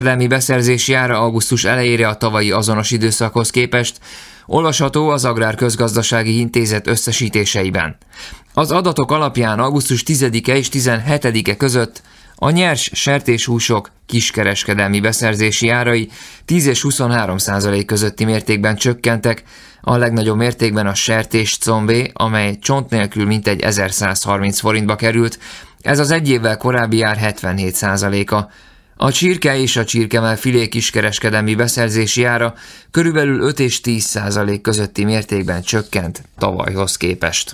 kereskedelmi beszerzési ára augusztus elejére a tavalyi azonos időszakhoz képest olvasható az Agrárközgazdasági Intézet összesítéseiben. Az adatok alapján augusztus 10-e és 17-e között a nyers sertéshúsok kiskereskedelmi beszerzési árai 10 és 23% közötti mértékben csökkentek, a legnagyobb mértékben a sertéscombé, amely csont nélkül mintegy 1130 forintba került, ez az egy évvel korábbi ár 77%-a. A csirke és a csirkemell filé kiskereskedelmi beszerzési ára körülbelül 5 és 10% közötti mértékben csökkent tavalyhoz képest.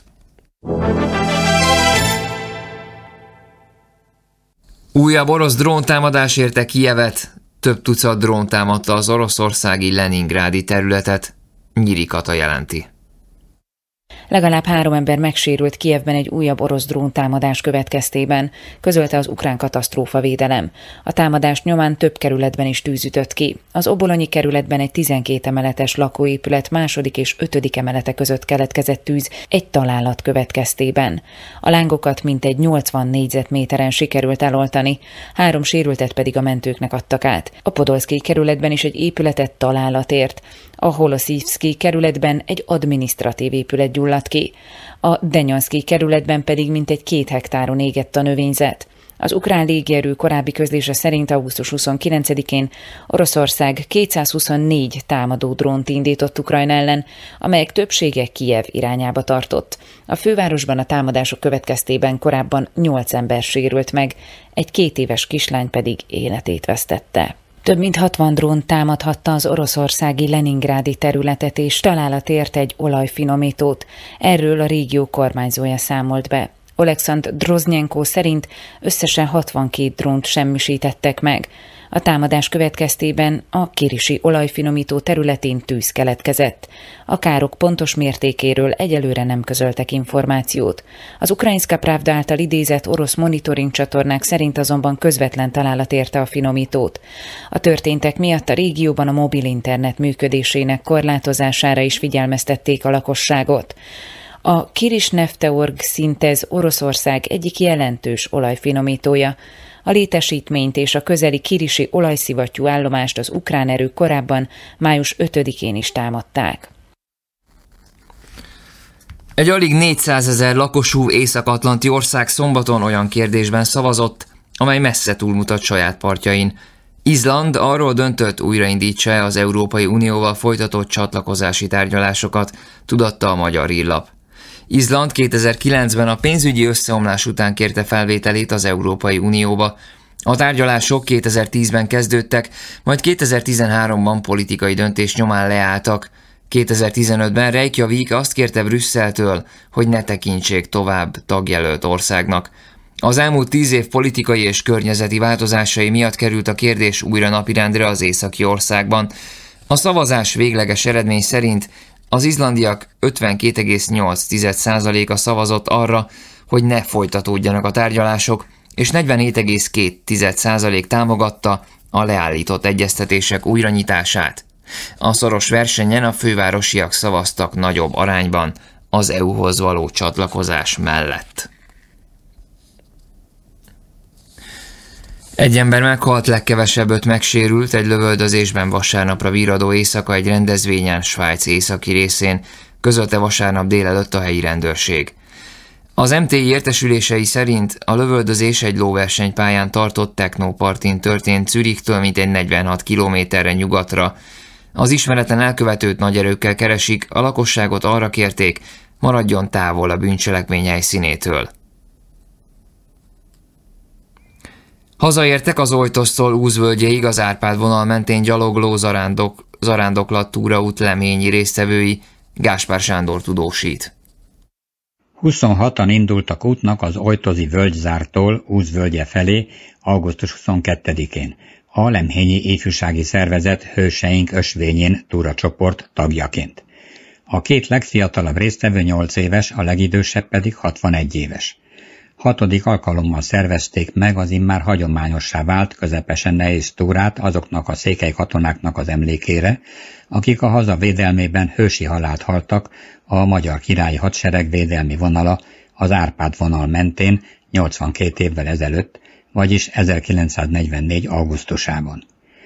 Újabb orosz dróntámadás érte Kijevet, több tucat drón támadta az oroszországi leningrádi területet, Nyíri Kata jelenti. Legalább 3 ember megsérült Kijevben egy újabb orosz dróntámadás következtében, közölte az ukrán katasztrófavédelem. A támadás nyomán több kerületben is tűz ütött ki. Az Obolonyi kerületben egy 12 emeletes lakóépület második és 5. emelete között keletkezett tűz egy találat következtében. A lángokat mintegy 80 négyzetméteren sikerült eloltani, 3 sérültet pedig a mentőknek adtak át. A Podolszki kerületben is egy épületet találat ért. A Holoszívszki kerületben egy adminisztratív épület gyulladt ki. A Denyanszki kerületben pedig mintegy 2 hektáron égett a növényzet. Az ukrán légierő korábbi közlése szerint augusztus 29-én Oroszország 224 támadó drónt indított Ukrajna ellen, amelyek többsége Kijev irányába tartott. A fővárosban a támadások következtében korábban 8 ember sérült meg, egy 2 éves kislány pedig életét vesztette. Több mint 60 drón támadhatta az oroszországi leningrádi területet, és találat ért egy olajfinomítót. Erről a régió kormányzója számolt be. Oleksandr Droznyenko szerint összesen 62 drónt semmisítettek meg. A támadás következtében a kirisi olajfinomító területén tűz keletkezett. A károk pontos mértékéről egyelőre nem közöltek információt. Az Ukrajinszka Pravda által idézett orosz monitoring csatornák szerint azonban közvetlen találat érte a finomítót. A történtek miatt a régióban a mobil internet működésének korlátozására is figyelmeztették a lakosságot. A Kirisnefteorg Szintez Oroszország egyik jelentős olajfinomítója. A létesítményt és a közeli kirisi olajszivattyú állomást az ukrán erők korábban május 5-én is támadták. Egy alig 400 000 lakosú észak-atlanti ország szombaton olyan kérdésben szavazott, amely messze túlmutat saját partjain. Izland arról döntött, újraindítsa az Európai Unióval folytatott csatlakozási tárgyalásokat, tudatta a Magyar Hírlap. Izland 2009-ben a pénzügyi összeomlás után kérte felvételét az Európai Unióba. A tárgyalások 2010-ben kezdődtek, majd 2013-ban politikai döntés nyomán leálltak. 2015-ben Reykjavik azt kérte Brüsszeltől, hogy ne tekintsék tovább tagjelölt országnak. Az elmúlt 10 év politikai és környezeti változásai miatt került a kérdés újra napirendre az északi országban. A szavazás végleges eredmény szerint az izlandiak 52,8%-a szavazott arra, hogy ne folytatódjanak a tárgyalások, és 47,2% támogatta a leállított egyeztetések újranyitását. A szoros versenyen a fővárosiak szavaztak nagyobb arányban az EU-hoz való csatlakozás mellett. Egy ember meghalt, legkevesebb 5 megsérült egy lövöldözésben vasárnapra virradó éjszaka egy rendezvényen Svájc északi részén, közölte vasárnap délelőtt a helyi rendőrség. Az MTI értesülései szerint a lövöldözés egy lóversenypályán tartott technópartin történt Zürichtől mintegy 46 kilométerre nyugatra. Az ismeretlen elkövetőt nagy erőkkel keresik, a lakosságot arra kérték, maradjon távol a bűncselekmény helyszínétől. Hazaértek az Ojtosztól Úzvölgyéig az Árpád vonal mentén gyalogló zarándoklat túraút leményi résztvevői, Gáspár Sándor tudósít. 26-an indultak útnak az Ojtozi völgyzártól Úzvölgye felé augusztus 22-én. A Lemhényi Ifjúsági Szervezet Hőseink ösvényén túracsoport tagjaként. A 2 legfiatalabb résztvevő 8 éves, a legidősebb pedig 61 éves. 6. alkalommal szervezték meg az immár hagyományossá vált közepesen nehéz túrát azoknak a székely katonáknak az emlékére, akik a haza védelmében hősi halált haltak a Magyar Királyi Hadsereg védelmi vonala az Árpád vonal mentén 82 évvel ezelőtt, vagyis 1944. augusztusában.